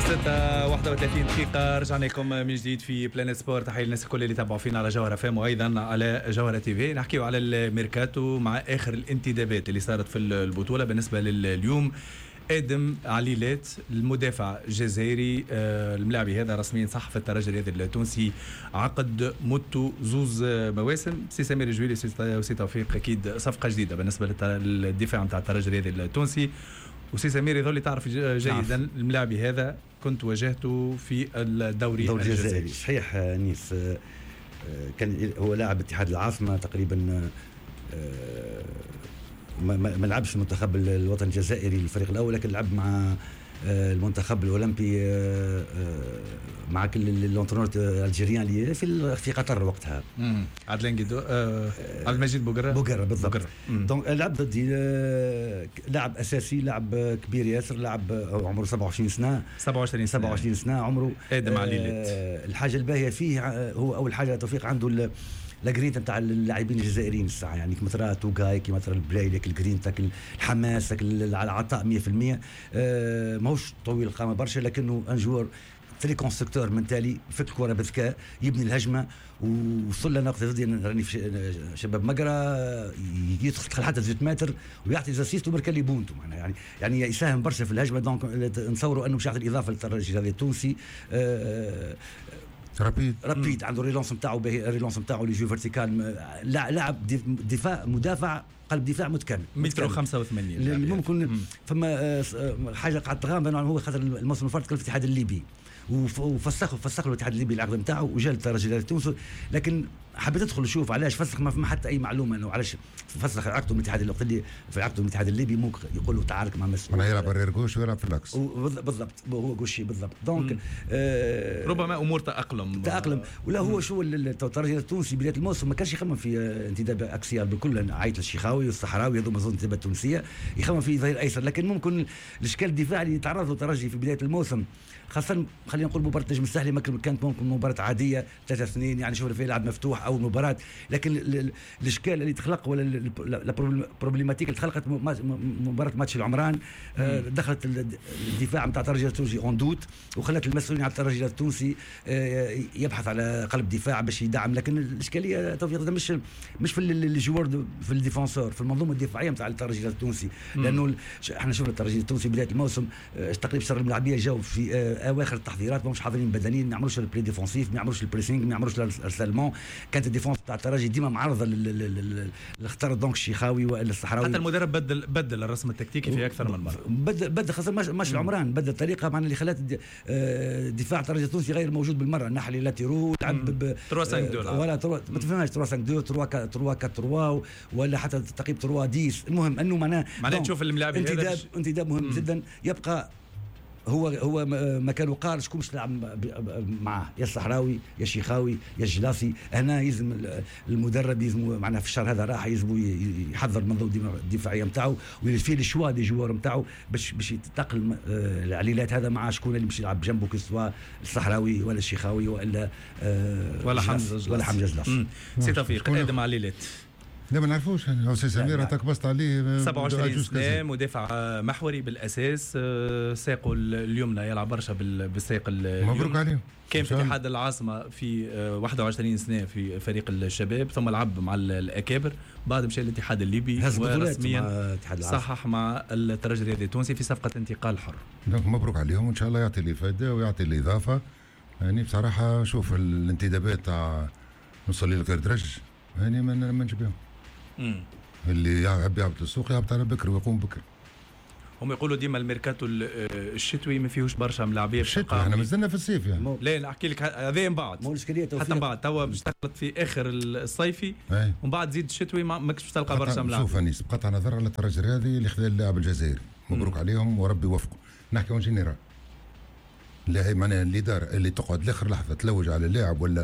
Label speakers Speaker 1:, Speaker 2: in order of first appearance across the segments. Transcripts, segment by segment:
Speaker 1: 31 دقيقة رجعنا لكم من جديد في بلانيت سبورت. تحية للناس الكل اللي تابعوا فينا على جوهرة فام وأيضا على جوهرة تي في. نحكيو على الميركاتو مع آخر الانتدابات اللي صارت في البطولة. بالنسبة لليوم آدم عليلات المدافع الجزائري الملاعبي هذا رسميا صح في الترجي الرياضي التونسي عقد مدته زوز مواسم. سي سمير الجويلي وسي توفيق أكيد صفقة جديدة بالنسبة للدفاع نتاع الترجي الرياضي التونسي. وسي سمير يظل تعرف جيدا الملاعبي هذا كنت واجهته في الدوري الجزائري.
Speaker 2: صحيح نيس، كان هو لاعب اتحاد العاصمة تقريبا، ما لعبش المنتخب الوطني الجزائري الفريق الأول، لكن لعب مع المنتخب الأولمبي مع كل اللونترونور الجيريان اللي في قطر وقتها.
Speaker 1: عدلان جدو عبد المجيد بوغرة
Speaker 2: بالضبط. دونك لعب ضدي لاعب أساسي، لاعب كبير ياسر، لاعب عمره 27 سنة عمره.
Speaker 1: آدم عليلات.
Speaker 2: الحاجة الباهية فيه هو أول حاجة توفيق عنده الجرينتا نتاع اللاعبين الجزائريين الساعه، يعني كمثلا توغاي كمثلا البلايلك الجرينتا الحماس العطاء 100%. ماهوش طويل القامه برشا، لكنه ان جوار تري كونستركتور منتالي، فك الكره بذكاء، يبني الهجمه ووصل لنقطه ضدي راني في شباب مقرة يدخل حتى 2 متر ويعطي زاسيست ومركلي بونتو معناها يعني يساهم برشا في الهجمه. دونك نصوروا انه باش يعطي الاضافه للترجي هذا التونسي. رابيد عنده الريلونس نتاعو باهي، الريلونس نتاعو اللي جو فيرتيكال، لاعب مدافع قلب دفاع متكامل
Speaker 1: 185
Speaker 2: ممكن. فما حاجه قاعد تغامر هو خاطر الموسم الفارط كان في الاتحاد الليبي وفسخ الاتحاد الليبي العقد نتاعو وجا الترجي التونسي، لكن حبيت ادخل نشوف علاش فسخ. ما حتى اي معلومه انه علاش فسخ عقده من الاتحاد الليبي. في عقده من الاتحاد الليبي ممكن يقولوا تعارك مع مسؤول،
Speaker 3: انا يلعب الريرغوش ويلعب في الاكس
Speaker 2: بالضبط، هو غوشي بالضبط. دونك
Speaker 1: ربما امور تاقلم
Speaker 2: ولا هو شو الترجي التونسي بدايه الموسم ما كانش يخمم في انتداب اكسيال بكل عيط الشيخاوي والصحراوي هذوما زون انتدابات تونسيه، يخمم في ظهير ايسر. لكن ممكن الاشكال الدفاعي اللي تعرض له الترجي في بدايه الموسم، خاصه خلينا نقول مباراه نجم الساحلي ما كانت ممكن مباراه عاديه 3-2 يعني شوف فيها لعب مفتوح او مباراه، لكن الاشكال اللي تخلق ولا البروبليماتيك اللي تخلقت مباراه ماتش العمران دخلت الدفاع نتاع الترجي التونسي اون دوت، وخلت المسؤولين على الترجي التونسي يبحث على قلب دفاع باش يدعم. لكن الاشكاليه توفيق مش في الجوار، في الديفونسور، في المنظومه الدفاعيه نتاع الترجي التونسي. لانه احنا شفنا الترجي التونسي بدايه الموسم تقريبا شر الملاعبيه جاوا في اواخر التحضيرات ماهمش حاضرين بدنيين، ما يعملوش البري ديفونسيف، ما يعملوش البريسينغ، ما يعملوش الارسالمون. كانت الديفونس تاع الترجي ديما معرضه لاختار دونك الشيخاوي والا الصحراوي.
Speaker 1: حتى المدرب بدل الرسم التكتيكي في اكثر من مره،
Speaker 2: بدل خاصه ماتش العمران، بدل الطريقه معنا اللي خلات دفاع الترجي التونسي غير موجود بالمره. النحلي لاتيرو لعب
Speaker 1: 3-5-2
Speaker 2: ولا ما تفهمش 3-5-2 ولا حتى تقريبا 3-10. المهم انه معناه
Speaker 1: تشوف الملاعب
Speaker 2: انتداب مهم جدا. يبقى هو مكانه قال شكون باش تلعب معاه، يا الصحراوي يا الشيخاوي يا الجلاسي. هنا يلزم المدرب يلزم معناها في الشهر هذا راح يلزم يحضر المنظومه الدفاعيه نتاعو ويفي لي شوا دي جوار نتاعو باش يتقل العليلات هذا مع شكون اللي باش يلعب جنبه، كسوا الصحراوي ولا الشيخاوي ولا حمزه جلاس.
Speaker 1: سي توفيق آدم عليلات
Speaker 3: لا ما نعرفوش هو سي سمير تكبست عليه
Speaker 1: 27 سنة، مدافع محوري بالاساس، ساقه اليمنى يلعب برشا بالساق
Speaker 3: مبروك عليه.
Speaker 1: كان في اتحاد العاصمه في 21 سنه في فريق الشباب، ثم لعب مع الاكابر، بعد مشى للاتحاد الليبي ورسميا صحح مع الترجي الرياضي التونسي في صفقه انتقال حر.
Speaker 3: دونك مبروك عليهم وان شاء الله يعطي الافاده ويعطي الاضافه. يعني بصراحه شوف الانتدابات تاع نوصل للكردرج يعني ما نجبهم. اللي يحب يهبط السوق يهبط على بكر ويقوم بكر.
Speaker 1: هم يقولوا ديما الميركاتو الشتوي ما فيهوش برشا ملاعبيه
Speaker 3: الشتوي، احنا مازلنا في الصيف يعني.
Speaker 1: لا نحكي لك هذا من بعد حتى من بعد توا باش تخلط في اخر الصيفي ومن بعد زيد الشتوي ماكش باش تلقى برشا ملاعب.
Speaker 3: شوف انيس بقطع نظر على الترجي الرياضي اللي خذا اللاعب الجزائري، مبروك عليهم وربي يوفقه. نحكي اون جينيرال لا معناها الاداره اللي تقعد لاخر لحظه تلوج على اللاعب ولا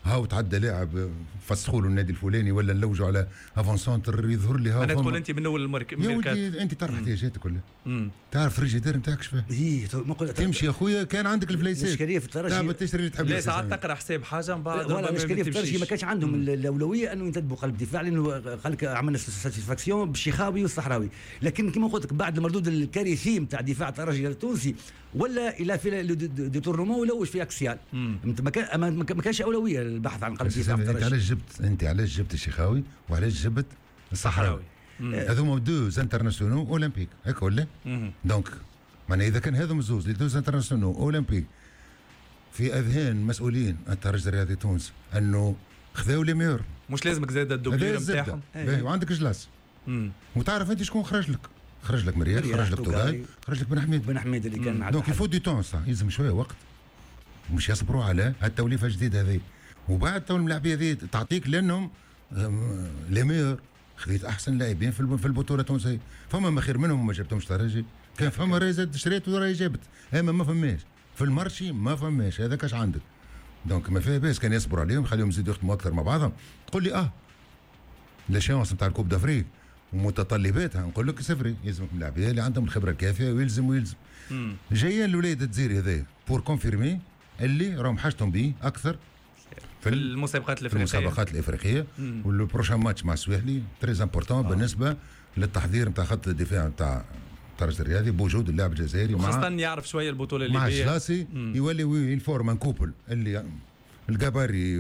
Speaker 3: هاو تعدى لاعب فسخوا له النادي الفلاني ولا نلوجوا على افون سونتر يظهر لي
Speaker 1: انا تقول انت من اول
Speaker 3: الميركات. يا ولدي انت تعرف احتياجاتك كلها. تعرف الريجيتير نتاعك شفاه. تمشي يا خويا كان عندك الفليسات.
Speaker 2: الاشكاليه في الترجي
Speaker 3: تشتري اللي تحب.
Speaker 1: لا ساعات تقرا حساب حاجه من بعد.
Speaker 2: ولا الاشكاليه في الترجي ما كانش عندهم الاولويه انه ينتدبوا قلب دفاع لانه قال لك عملنا ساتيسفاكسيون بالشيخاوي والصحراوي، لكن كما قلت لك بعد المردود الكارثي نتاع دفاع الترجي التونسي ولا الى في دي تورنمون ولوج في اكسيال ما كانش اولويه البحث عن قلب دفاع الترجي.
Speaker 3: انت علاش جبت الشيخاوي وعلاش جبت الصحراوي؟ هذوما دوز انترناسيونال اولمبيك هيك ولا؟ دونك معناها اذا كان هذوما زوز دوز انترناسيونال اولمبيك في اذهان مسؤولين الترجي الرياضي تونس انه خذاو لي ميور،
Speaker 1: مش لازمك زاد الدوبلير نتاعهم
Speaker 3: وعندك جلاس وتعرف انت شكون خرج لك مريال، خرج لك توغاي، خرج لك بن حميد اللي كان دونك يفوت دي تون صح، يلزم شويه وقت مش يصبروا على التوليفه الجديده هذه، وبعد تو الملاعبيه هذه تعطيك لانهم لي ميور خذيت احسن لاعبين في البطوله التونسيه، فما ما خير منهم ما جبتهمش ترجي، كان فما راهي زاد شريت وراهي جابت، اما ما فماش في المارشي ما فماش، هذاك اش عندك دونك ما فيها باس كان يصبروا عليهم يخليهم يزيدوا يخدموا اكثر مع بعضهم. تقول لي لاشونس نتاع الكوب دافريك ومتطلباتها نقول لك صفري، يلزمك ملاعبيه اللي عندهم الخبره الكافيه ويلزم جايين الولاد الجزائري هذا بور كونفيرمي اللي راهم حاجتهم به اكثر
Speaker 1: في المسابقات الافريقيه
Speaker 3: واللو بروشان ماتش مع السواحلي تري امبورتون بالنسبه للتحضير نتاع خط الدفاع نتاع الترجي الرياضي بوجود اللاعب الجزائري
Speaker 1: خاصة يعرف شويه البطوله اللي
Speaker 3: مع جلاسي يولي الفورمان كوبل اللي الجاباري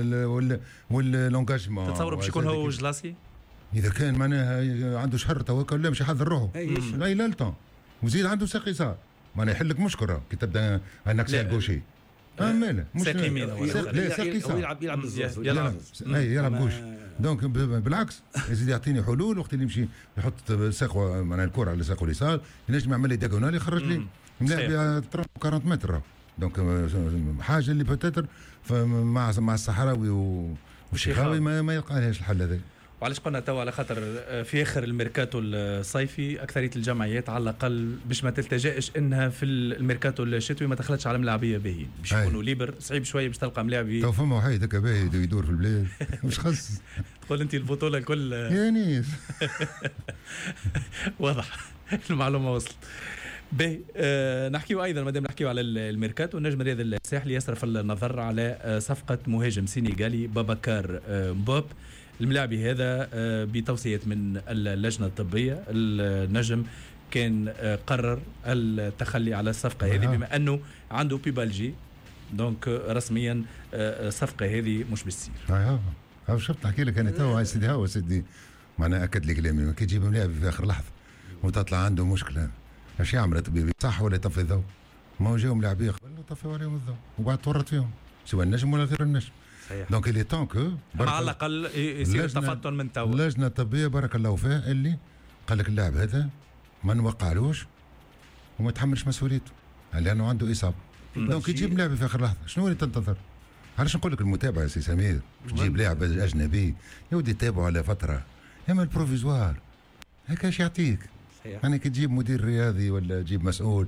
Speaker 3: واللونجاجمون.
Speaker 1: تتصور باش يكون هو جلاسي؟
Speaker 3: اذا كان معناها عنده شهر توكل ولا مش يحضر روحه لا لا الطون وزيد عنده ساقي صار معناها يحل لك مشكله كي تبدا انك سالبوشي ماله مش
Speaker 1: ساقي يمين
Speaker 2: لا ساقي صار يلعب بالزوز
Speaker 3: يلعب بوش دونك بالعكس يزيد يعطيني حلول وقت اللي يمشي يحط ساقه معناها الكره على ساقه اليسار ينجم يعمل لي دياغونال يخرج لي ملاعب 40 متر دونك حاجه اللي بوتيتر مع الصحراوي والشيخاوي ما يلقى لهاش الحل هذا.
Speaker 1: وعلاش قلنا تو على خاطر في اخر الميركاتو الصيفي اكثريه الجمعيات على الاقل باش ما تلتجئش انها في الميركاتو الشتوي ما دخلتش على ملاعبيه باهيين باش يكونوا ليبر صعيب شويه باش تلقى ملاعبي
Speaker 3: تو فما وحيد هكا باهي يدور في البلاد مش خص
Speaker 1: تقول انت البطوله الكل
Speaker 3: يعني
Speaker 1: واضح المعلومه وصلت. باهي نحكيو ايضا مادام نحكيو على الميركاتو النجم الرياضي الساحلي يصرف النظر على صفقه مهاجم سينيغالي بابكار مبوب. الملاعبي هذا بتوصية من اللجنة الطبية النجم كان قرر التخلي على الصفقة هذه بما أنه عنده بيبالجي دونك رسميا الصفقة هذه مش بتصير.
Speaker 3: شفت نحكي لك أنا تو سيدي هاو سيدي معناها أكد لي كلامي كي تجيب ملاعبي في آخر لحظة وتطلع عنده مشكلة اش يعمل طبيبي صح ولا يطفي الضوء؟ ما هو جاهم ملاعبيه قبل وطفيوا عليهم الضوء وبعد تورط فيهم سواء النجم ولا غير النجم. دونك اللي طون كو
Speaker 1: على الاقل يصير تفطن من توا.
Speaker 3: اللجنه الطبيه بارك الله فيها اللي قال لك اللاعب هذا ما نوقعلوش وما يتحملش مسؤوليته لانه عنده اصابه. دونك يجيب لاعب في اخر لحظه شنو اللي تنتظر؟ علاش نقول لك المتابعه يا سي سمير تجيب لاعب اجنبي يودي يتابعوا على فتره يعمل بروفيزوار هكا اش يعطيك. يعني كي تجيب مدير رياضي ولا تجيب مسؤول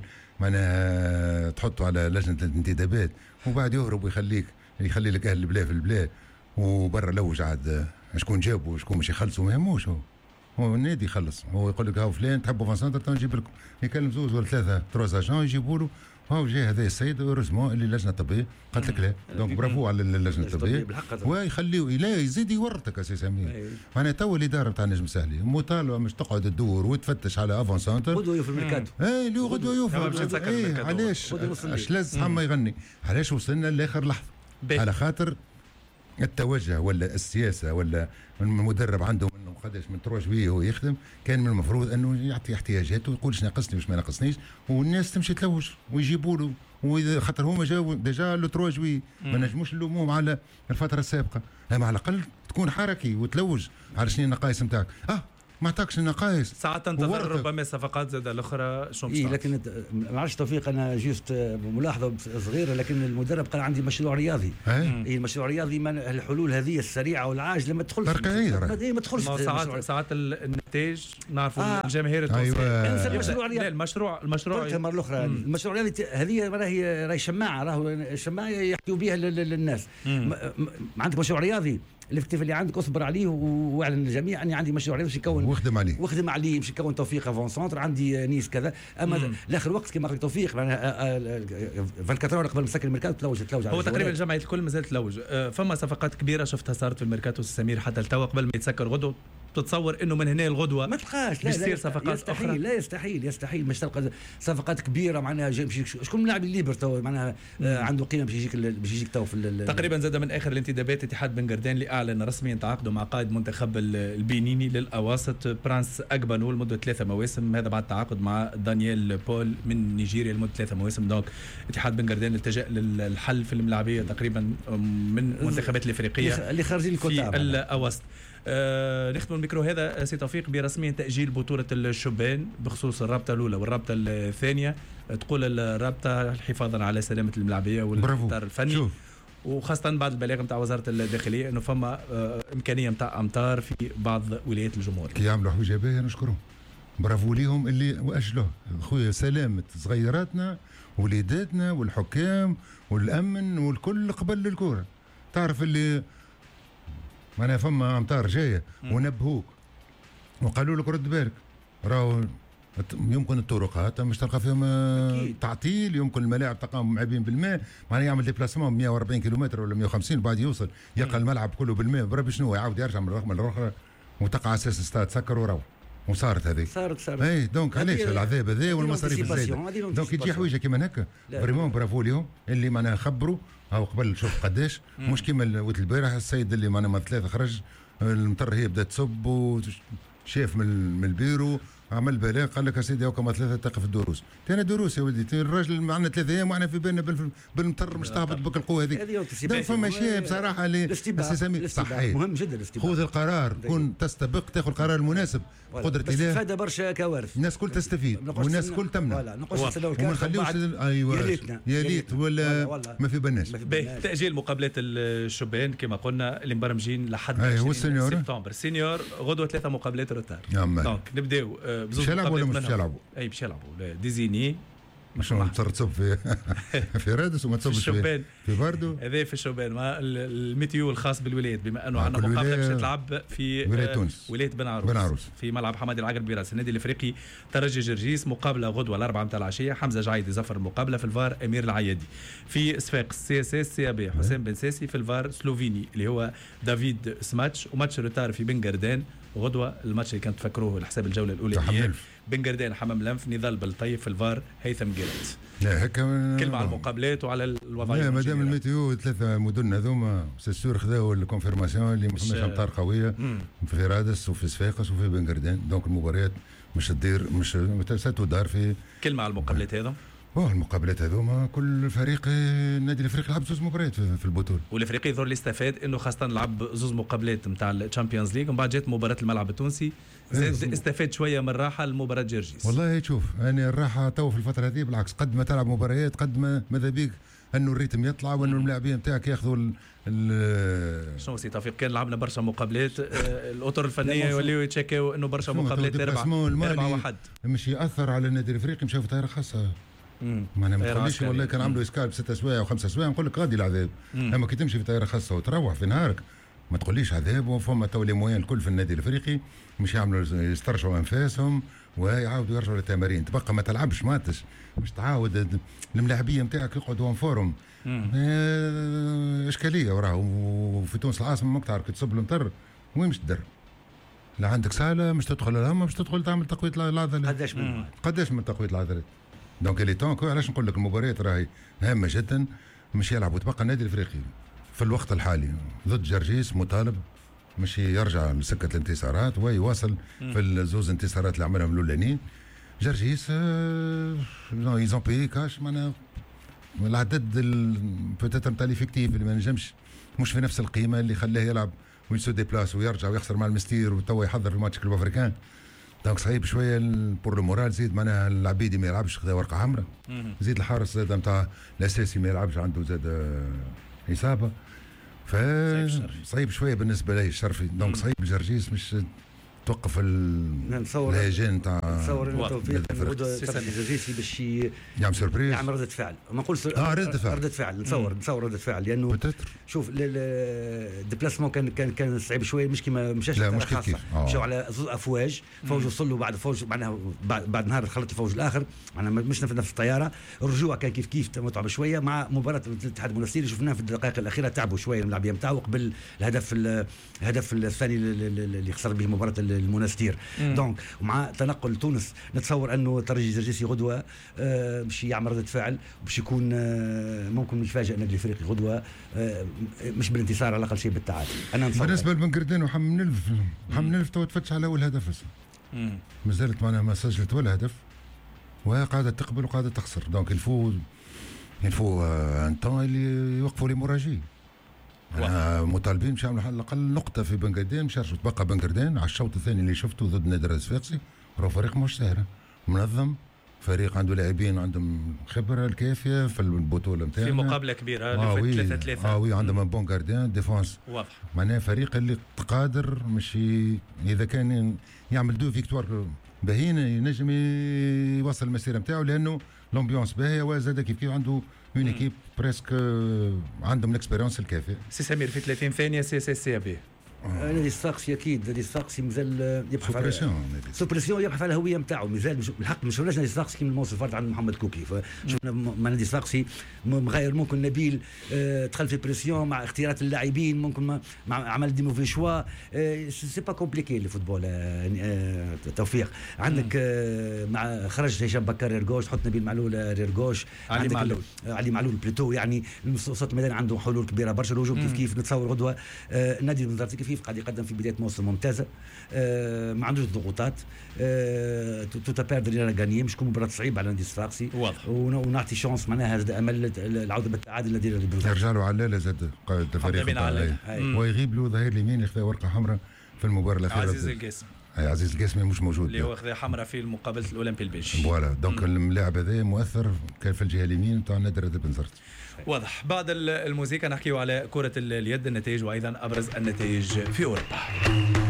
Speaker 3: معناها تحطه على لجنه الانتدابات وبعد يهرب ويخليك يخلي لك اهل البلاد في البلاد وبرا لوج عاد شكون جابوا وشكون مش يخلصوا ما يهموش هو النادي يخلص هو يقول لك هاو فلان تحبوا فان سنتر نجيب لكم يكلم زوز ولا ثلاثه تروز اجون يجيبوا له هاو جاي هذا السيد اوريزمون اللي اللجنه الطبيه قالت لك لا دونك برافو على اللجنه الطبيه ويخليه لا يزيد يورطك يا سي سمير. معناها تو الاداره تاع النجم الساحلي مطالبه مش تقعد تدور وتفتش على افون سنتر
Speaker 2: غدوه يوفي الميركاتو
Speaker 3: اللي غدوه يوفي علاش اش لازم ما يغني علاش وصلنا لاخر لحظه على خاطر التوجه ولا السياسه ولا المدرب عنده انه قداش من 3 جوية هو يخدم كان من المفروض انه يعطي احتياجاته ويقول ايش ناقصني واش ما ناقصنيش والناس تمشي تلوج ويجيبوا له واذا خاطر هما جاوا ديجا لو 3 جوية ما نجموش نلوموهم على الفتره السابقه اما على الاقل تكون حركي وتلوج على شنو النقائص نتاعك. ما عطاكش النقائص.
Speaker 1: ساعات تنتظر ربما صفقات زاد الاخرى شو
Speaker 2: إيه، لكن ما عرفتش توفيق، انا جيست ملاحظه صغيره، لكن المدرب قال عندي مشروع رياضي. إيه المشروع الرياضي، الحلول هذه السريعه والعاجله ما تدخلش،
Speaker 3: ما
Speaker 2: تدخلش.
Speaker 1: ساعات النتائج نعرفوا الجماهير
Speaker 2: أيوة.
Speaker 1: المشروع
Speaker 2: المره الاخرى المشروع الرياضي هذه راهي شماعه، راهو شماعه يحكيوا بها للناس. ما عندك مشروع رياضي، الاكتفاء اللي عندك اصبر عليه واعلن للجميع اني عندي مشروع رياضي باش يكون، واخدم عليه باش يكون توفيق افون سونتر، عندي نيس كذا. اما لاخر وقت كما قال توفيق 24 اور قبل مسكر الميركاتو تلوج
Speaker 1: هو تقريبا الجمعيه الكل مازالت تلوج. فما صفقات كبيره شفتها صارت في الميركاتو سمير حتى التوا قبل ما يتسكر غدوه. تتصور انه من هنا الغدوه
Speaker 2: ما تلقاش،
Speaker 1: لا صفقات اخرى؟
Speaker 2: لا يستحيل باش تلقى صفقات كبيره معناها. شكون اللاعب الليبر تو معناها عنده قيمه باش يجيك تو في
Speaker 1: تقريبا زاد من اخر الانتدابات اتحاد بن قردان اللي اعلن رسميا تعاقده مع قائد منتخب البنيني للاواسط برانس اجبانو لمده 3 مواسم. هذا بعد تعاقد مع دانيال بول من نيجيريا لمده 3 مواسم. دونك اتحاد بن قردان التجا للحل في الملاعبيه تقريبا من المنتخبات الافريقيه
Speaker 2: اللي خارجين الكوتا
Speaker 1: في الاواسط. نختم الميكرو هذا سي توفيق برسميا تأجيل بطولة الشبان بخصوص الرابطة الأولى والرابطة الثانية. تقول الرابطة حفاظا على سلامة الملاعبية والإطار الفني، وخاصة بعد البلاغ نتاع وزارة الداخلية أنه فما إمكانية نتاع أمطار في بعض ولايات الجمهور.
Speaker 3: كي يعملوا حوجة باهية نشكرهم، برافو ليهم اللي وأجلوه. خويا سلامة صغيراتنا وليداتنا والحكام والأمن والكل قبل الكورة. تعرف اللي معناها فما امطار جايه ونبهوك وقالوا لك رد بالك، راهو يمكن الطرقات مش تلقى فيهم تعطيل، يمكن الملاعب تلقاهم معبين بالماء، معناها يعمل ديبلاسمون 140 كيلومتر ولا 150 وبعد يوصل يلقى الملعب كله بالماء. بربي شنو يعاود يرجع من الرقم الاخرى وتقع على اساس ستاد سكر وروح. وصارت هذه
Speaker 2: صارت
Speaker 3: اي دونك علاش العذاب هذا والمصاريف الزايده. دونك يجي حويجه كيما هكا فريمون برافو ليهم اللي معناها خبروا. هاو قبل شوف قداش مش كيما وقت البارح السيد اللي معنا ما 3 خرج المطر هي بدات تصب وشاف من البيرو عمل بلاغ قال لك يا سيدي هاكا ما 3 تقف الدروس. تانا دروس يا ولدي الراجل معنا 3 ايام واحنا في بالنا بالمطر مش تهبط بك القوه هذيك. فما شيء بصراحه اللي صحيح
Speaker 2: مهم جدا الاستباق.
Speaker 3: خذ القرار كن تستبق تاخذ القرار المناسب قدرة الله.
Speaker 2: استفاد برشا كوارث،
Speaker 3: الناس كل تستفيد والناس كل تمنع وما نخليوش ايوه يا ليت ولا ما في بناش.
Speaker 1: تأجيل مقابلات الشبان كما قلنا اللي مبرمجين لحد 20 سبتمبر. السينيور غدوه 3 مقابلات روتار. دونك نبداو
Speaker 3: بزوج مقابلات ولا مش يلعبوا؟
Speaker 1: اي باش يلعبوا ديزيني
Speaker 3: مش تصب في رادس وما تصبش في باردو.
Speaker 1: هذا في الشبان الميتيو الخاص بالولايات بما انه عندنا مقابله باش تلعب في
Speaker 3: ولايه تونس
Speaker 1: ولايه بن عروس في ملعب حمادي العقرب براس. النادي الافريقي ترجي جرجيس مقابله غدوه 4 متاع العشيه. حمزه جعيدي زفر المقابله في الفار امير العيادي. في صفاقس سي اس اس سي بي حسام بن ساسي. في الفار سلوفيني اللي هو دافيد سماتش. وماتش روتار في بن قردان غدوه الماتش اللي كانت تفكروه لحساب الجوله الاولى بن قردان حمام لنف. نضال بالطيب في الفار هيثم جيرت.
Speaker 3: لا هكا
Speaker 1: كلمه على المقابلات وعلى الوضعيه.
Speaker 3: لا مادام الميتيو 3 مدن هذوما سيسور خذاو الكونفيرماسيون اللي ما فماش امطار قويه في رادس وفي صفاقس وفي بن قردان. دونك المباريات مش تدير مش ستدار في.
Speaker 1: كلمه على المقابلات هذا.
Speaker 3: المقابلات هذوما كل فريق النادي الافريقي لعب 2 مباريات في البطوله.
Speaker 1: والافريقي يظهر لي استفاد انه خاصه لعب 2 مقابلات نتاع الشامبيونز ليغ ومن بعد جات مباراه الملعب التونسي. استفاد شويه من الراحه لمباراه جرجيس.
Speaker 3: والله شوف انا الراحه تو في الفتره هذه بالعكس قد ما تلعب مباريات قد ما ماذا بيك انه الريتم يطلع وانه اللاعبين نتاعك ياخذوا
Speaker 1: شنو سي توفيق كان لعبنا برشا مقابلات الاطر الفنيه يوليو يتشكاو انه برشا مقابلات 4-1
Speaker 3: مش ياثر على النادي الافريقي. مشاو في طائره خاصه ما تقوليش والله كان عملوا اسكال 6 سوايع و5 سوايع نقول لك غادي العذاب. اما كي تمشي في طائره خاصه وتروح في نهارك ما تقوليش عذاب. وفما تو لي موين الكل في النادي الافريقي مش يعملوا يسترجعوا انفاسهم ويعاودوا يرجعوا للتمارين. تبقى ما تلعبش ماتش مش تعاود الملاعبيه نتاعك يقعدوا اون فورم. اشكاليه وراه. وفي تونس العاصمه ماك تعرف كي تصب المطر وين مش تدرب. لا عندك ساله مش تدخل الهم مش تدخل تعمل تقويه العضلات. قداش من تقويه العضلات. دونك اللي تونك علاش نقول لك المباريات راهي هامه جدا مش يلعب. وتبقى النادي الافريقي في الوقت الحالي ضد جرجيس مطالب مش يرجع لسكه الانتصارات ويواصل في الزوز انتصارات اللي عملهم الاولانيين. جرجيس ايزون بي كاش معناها العدد بوتيتر نتاع ليفيكتيف اللي ما نجمش مش في نفس القيمه اللي خلاه يلعب ويسو ديبلاس ويرجع ويخسر مع المستير وتوا يحضر الماتش كلوب افريكان. دونك صعيب شويه بور لو مورال. زيد معناها العبيدي ما يلعبش خذا ورقه حمراء. زيد الحارس زاد نتاع الاساسي ما يلعبش عنده زاد اصابه. فصعيب شويه بالنسبه لي الشرفي. دونك صعيب الجرجيس مش توقف الهيجان نتاع
Speaker 2: نتصور انه توفيق الجرجيسي باش
Speaker 3: يعمل سوربريز،
Speaker 2: يعمل ردة فعل. ما نقولش
Speaker 3: ردة
Speaker 2: فعل. نتصور ردة فعل لانه شوف الديبلاسمون كان صعيب شويه، مش كيما مشاش خاصه مشاو على زوج افواج. فوج وصلوا بعد فوج معناها بعد نهار خلط الفوج الاخر معناها مش نفس الطياره. الرجوع كان كيف متعب شويه مع مباراه الاتحاد المنستيري. شفناه في الدقائق الاخيره تعبوا شويه اللاعبين نتاعو قبل الهدف الثاني اللي خسر به مباراه المنستير. دونك ومع تنقل تونس نتصور انه الترجي الجرجيسي غدوه باش يعمل ردة فعل وباش يكون ممكن يفاجئ النادي الافريقي غدوه مش بالانتصار على الاقل شيء بالتعادل. انا نتصور
Speaker 3: بالنسبه لبنقردين وحمد نلف تو تفتش على اول هدف مازالت معناها ما سجلت ولا هدف وقاعده تقبل وقاعده تخسر. دونك الفو ان طون اللي يوقفوا لي مراجي. مطالبين باش يعملوا على الاقل نقطه في بنقردين. مش تبقى بنقردين على الشوط الثاني اللي شفته ضد نادي الصفاقسي. راهو فريق مش سهل منظم، فريق عنده لاعبين عندهم خبره الكافيه في البطوله نتاعنا
Speaker 1: في مقابله كبيره اللي فات 3-3.
Speaker 3: وي عندهم بون غارديان ديفونس
Speaker 1: واضح.
Speaker 3: معناها فريق اللي قادر مش اذا كان يعمل دو فيكتوار باهيين ينجم يوصل المسيره نتاعو لانه لومبيونس باهيه وزاد كيف عنده اون ايكيب بريسك عندهم الاكسبيريونس الكافيه.
Speaker 1: سي سمير في 30 ثانيه سي بي.
Speaker 2: نادي الصفاقسي اكيد نادي الصفاقسي مازال يبحث على سوبريسيون يبحث على الهويه نتاعو. مازال بالحق مش شفناش نادي الصفاقسي كيما الموسم الفارط عند محمد كوكي. فشفنا مع نادي الصفاقسي مغير ممكن نبيل دخل في بريسيون مع اختيارات اللاعبين ممكن مع عمل دي موفي شوا. سي با كومبليكي الفوتبول. توفيق عندك مع خرج هشام بكر ريرغوش تحط نبيل معلول ريرغوش علي معلول بلوتو. يعني وسط الميدان عنده حلول كبيره برشا. الهجوم كيف نتصور غدوه نادي المنظرتي كيف قاعد يقدم في بدايه موسم ممتازه. ما عندوش ضغوطات. توتا بيردر يرى غانيي مش مباراه صعيبه على نادي الصفاقسي ونعطي شانس معناها هذا امل العوده بالتعادل الذي
Speaker 3: يرجع له علالة زاد قائد الفريق ويغيب له ظهير اليمين ياخذ ورقه حمراء في المباراه الاخيره.
Speaker 1: عزيز القاسم.
Speaker 3: عزيز القاسمي مش موجود
Speaker 1: اللي هو اخذ حمراء في مقابله الاولمبي البلجي.
Speaker 3: فوالا دونك اللاعب هذا مؤثر كان في الجهه اليمين تاع نادي رد بنزرت.
Speaker 1: واضح. بعد الموسيقى نحكيو على كره اليد النتائج وايضا ابرز النتائج في اوروبا.